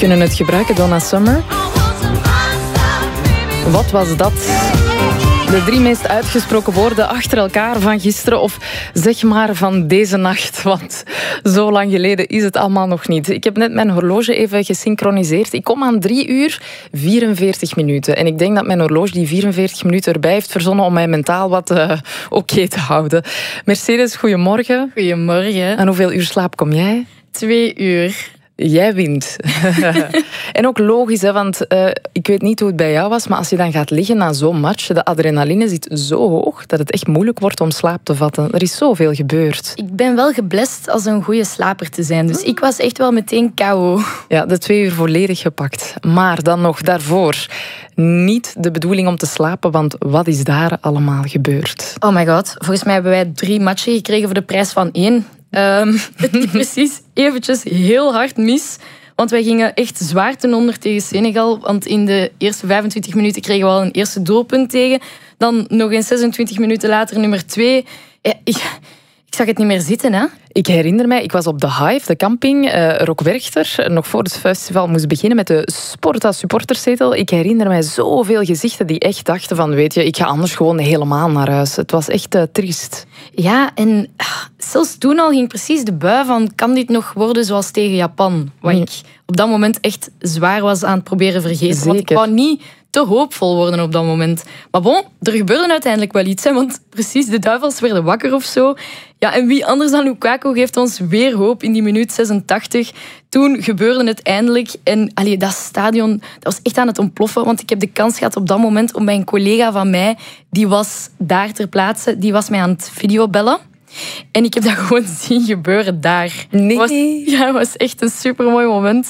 kunnen het gebruiken, Donna Summer. Wat was dat? De 3 meest uitgesproken woorden achter elkaar van gisteren, of zeg maar van deze nacht, want zo lang geleden is het allemaal nog niet. Ik heb net mijn horloge even gesynchroniseerd. Ik kom aan 3 uur 44 minuten. En ik denk dat mijn horloge die 44 minuten erbij heeft verzonnen om mij mentaal wat oké te houden. Mercedes, goedemorgen. Goedemorgen. En hoeveel uur slaap kom jij? 2 uur. Jij wint. En ook logisch, hè, want ik weet niet hoe het bij jou was, maar als je dan gaat liggen na zo'n match, de adrenaline zit zo hoog dat het echt moeilijk wordt om slaap te vatten. Er is zoveel gebeurd. Ik ben wel geblest als een goede slaper te zijn, dus ik was echt wel meteen KO. Ja, de 2 uur volledig gepakt. Maar dan nog daarvoor niet de bedoeling om te slapen, want wat is daar allemaal gebeurd? Oh my god, volgens mij hebben wij 3 matchen gekregen voor de prijs van 1. Het liep precies eventjes heel hard mis. Want wij gingen echt zwaar ten onder tegen Senegal. Want in de eerste 25 minuten kregen we al een eerste doelpunt tegen. Dan nog eens 26 minuten later nummer 2. Ja, ik zag het niet meer zitten, hè. Ik herinner mij, ik was op de Hive, de camping, Rockwerchter, nog voor het festival moest beginnen met de Sporta supporterszetel. Ik herinner mij zoveel gezichten die echt dachten van, weet je, ik ga anders gewoon helemaal naar huis. Het was echt triest. Ja, en zelfs toen al ging precies de bui van, kan dit nog worden zoals tegen Japan? Wat ik op dat moment echt zwaar was aan het proberen vergeten. Zeker. Want ik wou niet te hoopvol worden op dat moment. Maar bon, er gebeurde uiteindelijk wel iets. Hè, want precies, de duivels werden wakker of zo. Ja, en wie anders dan Lukaku geeft ons weer hoop in die minuut 86. Toen gebeurde het eindelijk. En dat stadion, dat was echt aan het ontploffen. Want ik heb de kans gehad op dat moment om bij een collega van mij, die was daar ter plaatse, die was mij aan het videobellen. En ik heb dat gewoon zien gebeuren daar. Nee. Het was echt een supermooi moment.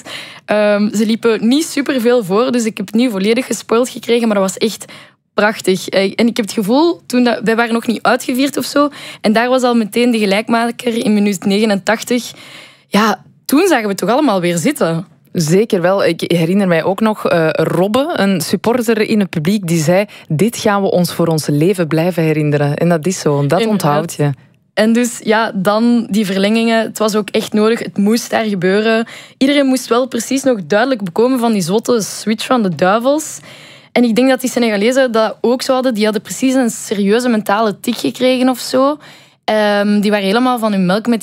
Ze liepen niet superveel voor, dus ik heb het niet volledig gespoild gekregen, maar dat was echt prachtig. En ik heb het gevoel, wij waren nog niet uitgevierd of zo, en daar was al meteen de gelijkmaker in minuut 89. Ja, toen zagen we het toch allemaal weer zitten. Zeker wel. Ik herinner mij ook nog Robbe, een supporter in het publiek, die zei, dit gaan we ons voor ons leven blijven herinneren. En dat is zo, dat onthoud je. En dus ja, dan die verlengingen. Het was ook echt nodig. Het moest daar gebeuren. Iedereen moest wel precies nog duidelijk bekomen van die zotte switch van de duivels. En ik denk dat die Senegalezen dat ook zo hadden. Die hadden precies een serieuze mentale tik gekregen of zo. Die waren helemaal van hun melk met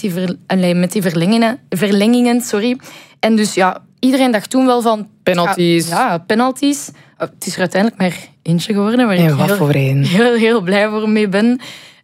die verlengingen. Sorry. En dus ja, iedereen dacht toen wel van... Penalties. Ja, penalties. Het is er uiteindelijk maar eentje geworden. Waar ik wat voor een. heel blij voor mee ben.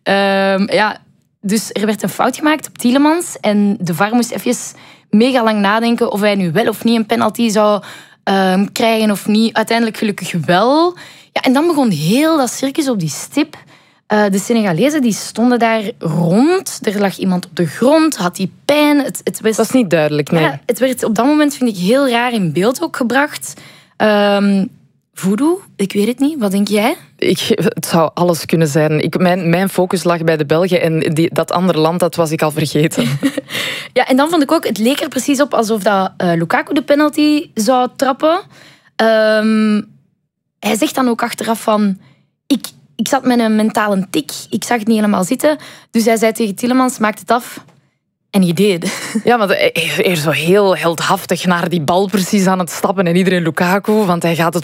Dus er werd een fout gemaakt op Tielemans. En de VAR moest even mega lang nadenken of hij nu wel of niet een penalty zou krijgen of niet. Uiteindelijk gelukkig wel. Ja, en dan begon heel dat circus op die stip. De Senegalezen die stonden daar rond. Er lag iemand op de grond, had die pijn. Het was niet duidelijk, nee. Ja, het werd op dat moment, vind ik, heel raar in beeld ook gebracht. Voodoo? Ik weet het niet. Wat denk jij? Het zou alles kunnen zijn. Mijn focus lag bij de Belgen en dat andere land, dat was ik al vergeten. Ja, en dan vond ik ook, het leek er precies op alsof dat Lukaku de penalty zou trappen. Hij zegt dan ook achteraf van... Ik zat met een mentale tik. Ik zag het niet helemaal zitten. Dus hij zei tegen Tielemans, maak het af. En hij deed. Ja, want hij is zo heel heldhaftig naar die bal precies aan het stappen. En iedereen Lukaku, want hij gaat het